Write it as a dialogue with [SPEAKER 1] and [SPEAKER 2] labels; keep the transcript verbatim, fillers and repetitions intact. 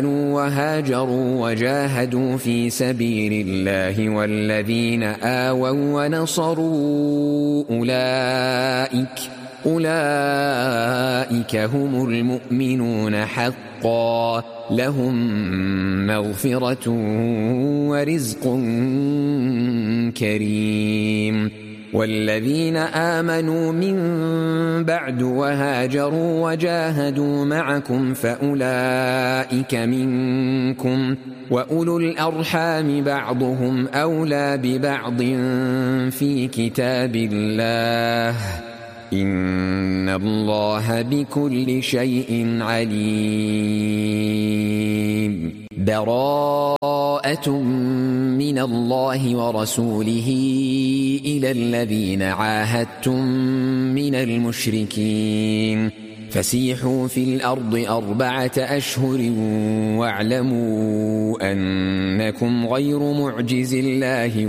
[SPEAKER 1] وهاجروا وجاهدوا في سبيل الله والذين آووا ونصروا أولئك أولئك هم المؤمنون حقا لهم مغفرة ورزق كريم. والذين آمنوا من بعد وهاجروا وجاهدوا معكم فأولئك منكم وأولو الأرحام بعضهم أولى ببعض في كتاب الله إن الله بكل شيء عليم. براءة من الله ورسوله إلى الذين عاهدتم من المشركين فسيحوا في الأرض أربعة أشهر واعلموا أنكم غير معجز الله